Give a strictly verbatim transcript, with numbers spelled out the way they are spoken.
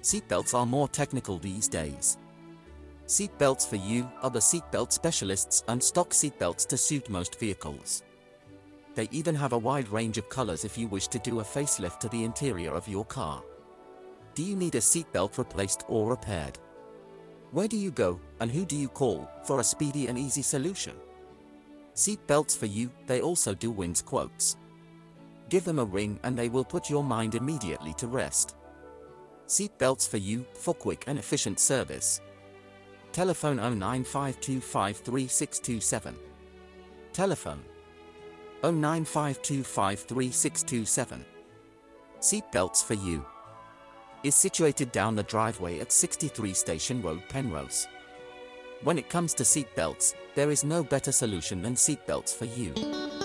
Seatbelts are more technical these days. Seatbelts for You are the seatbelt specialists and stock seatbelts to suit most vehicles. They even have a wide range of colors if you wish to do a facelift to the interior of your car. Do you need a seatbelt replaced or repaired? Where do you go, and who do you call, for a speedy and easy solution? Seatbelts for You, they also do wins quotes. Give them a ring and they will put your mind immediately to rest. Seatbelts for You, for quick and efficient service. Telephone oh nine five two five three six two seven. Telephone oh nine five two five three six two seven. Seatbelts for You is situated down the driveway at sixty-three Station Road, Penrose. When it comes to seatbelts, there is no better solution than Seatbelts for You.